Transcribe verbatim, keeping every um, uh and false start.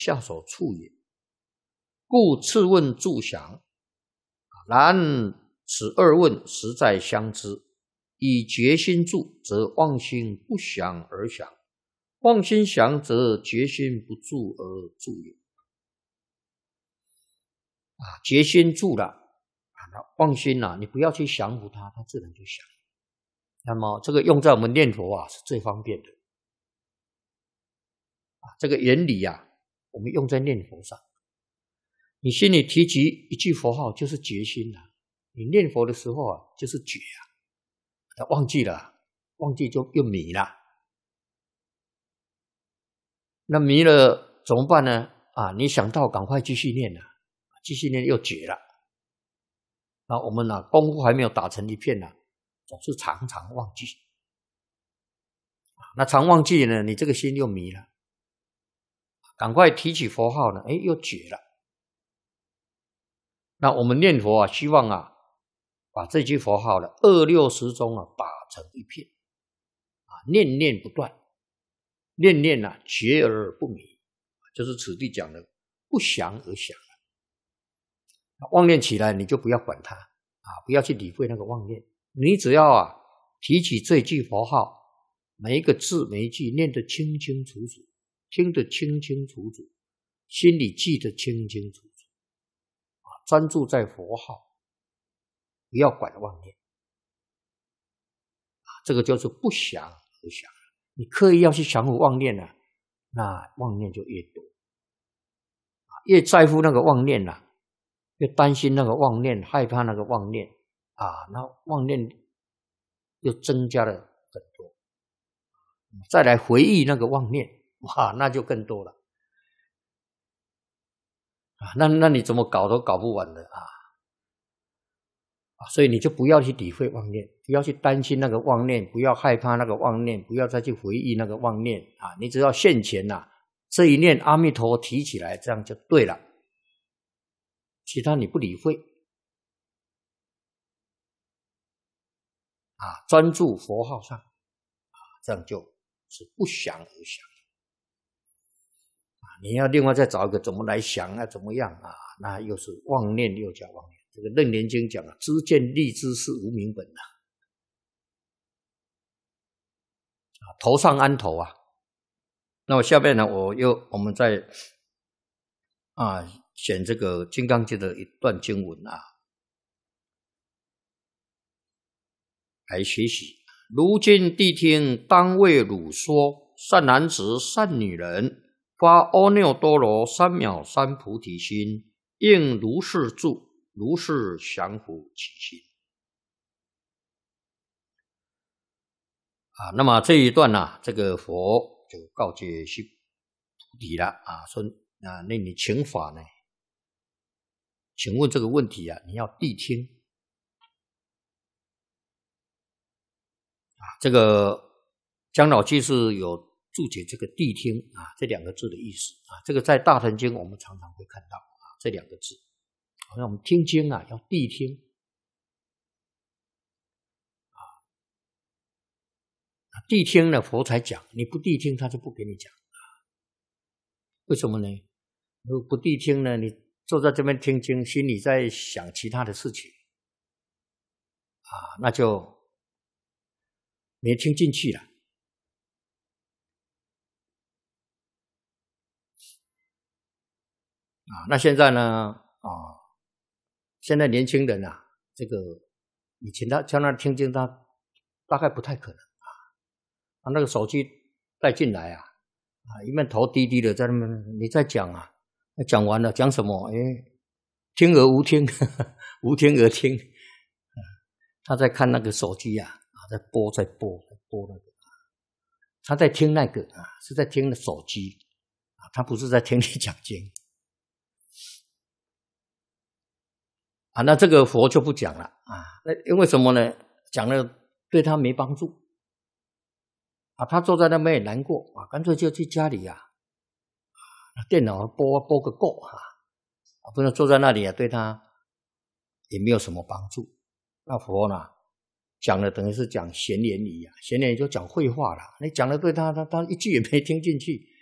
下手处也。故次问助降，然此二问实在相知。以决心助，则妄心不降而降；妄心降，则决心不助而助也。啊，决心助了，啊，妄心啊，你不要去降服它，它自然就降。那么这个用在我们念佛啊，是最方便的。啊，这个原理啊，我们用在念佛上。你心里提起一句佛号，就是决心啊。你念佛的时候啊，就是觉啊，忘记了，忘记就又迷了。那迷了怎么办呢？啊，你想到赶快继续念了，继续念又觉了。那我们啊，功夫还没有打成一片呢，总是常常忘记。那常忘记呢，你这个心又迷了。赶快提起佛号呢，哎，又觉了。那我们念佛啊，希望啊，把这句佛号的二六时中啊，打成一片啊，念念不断，念念啊，觉而不迷，就是此地讲的不降而降。妄念起来，你就不要管它啊，不要去理会那个妄念。你只要啊，提起这句佛号，每一个字每一句念得清清楚楚，听得清清楚楚，心里记得清清楚楚。专注在佛号，不要管妄念，这个就是不降而降。你刻意要去降服妄念呢、啊，那妄念就越多，越在乎那个妄念啊，越担心那个妄念，害怕那个妄念啊，那妄念又增加了很多。再来回忆那个妄念，哇，那就更多了。啊，那那你怎么搞都搞不完的啊！啊，所以你就不要去理会妄念，不要去担心那个妄念，不要害怕那个妄念，不要再去回忆那个妄念啊！你只要现前呐、啊，这一念阿弥陀佛提起来，这样就对了。其他你不理会啊，专注佛号上啊，这样就是不降而降。你要另外再找一个怎么来想啊，怎么样啊？那又是妄念又叫妄念。这个《楞严经》讲啊，知见立知是无明本啊，头上安头啊。那么下面呢，我又我们再啊选这个《金刚经》的一段经文啊，来学习。如今谛听，当为汝说，善男子、善女人。发阿耨多罗三藐三菩提心，应如是住，如是降伏其心。啊，那么这一段呢、啊，这个佛就告诫须菩提了啊，说啊，那你请法呢？请问这个问题啊，你要谛听啊。这个姜老居士有注解这个谛听啊这两个字的意思啊，这个在大乘经我们常常会看到啊这两个字。好像我们听经啊要谛听啊，谛听呢佛才讲，你不谛听他就不给你讲啊。为什么呢？如果不谛听呢，你坐在这边听经，心里在想其他的事情啊，那就没听进去了。啊，那现在呢？啊，现在年轻人啊，这个以前他叫他听经，他大概不太可能啊。啊，那个手机带进来啊，啊，一面头低低的在那边，你在讲啊，讲完了讲什么？哎，听而无听，呵呵无听而听。啊，他在看那个手机啊，啊，在播，在播，在播那个，他在听那个啊，是在听手机啊，他不是在听你讲经。啊，那这个佛就不讲了啊，那因为什么呢？讲了对他没帮助啊，他坐在那边也难过啊，干脆就去家里啊，啊电脑播播个够啊，不能坐在那里啊，对他也没有什么帮助。那佛呢讲了等于是讲闲言语啊，闲言语就讲废话了，你讲了对他，他他一句也没听进去。